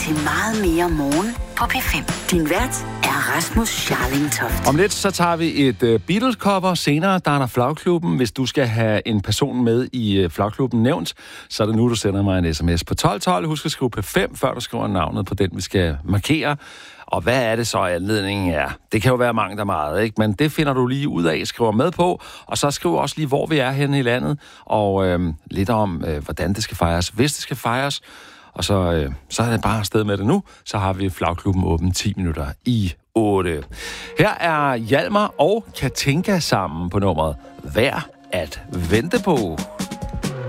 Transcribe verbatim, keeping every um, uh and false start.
til meget mere morgen på P fem. Din vært er Rasmus Scharlingtoft. Om lidt så tager vi et uh, Beatles-cover. Senere der er der Flagklubben. Hvis du skal have en person med i uh, Flagklubben nævnt, så er det nu, du sender mig en sms på tolv tolv. Husk at skrive P fem, før du skriver navnet på den, vi skal markere. Og hvad er det så, anledningen er? Det kan jo være mange, der meget, ikke? Men det finder du lige ud af, skriver med på. Og så skriver også lige, hvor vi er henne i landet. Og øh, lidt om, øh, hvordan det skal fejres, hvis det skal fejres. Og så, øh, så er det bare afsted med det nu. Så har vi Flagklubben åben ti minutter i otte. Her er Hjalmar og Katinka sammen på nummeret Værd at vente på.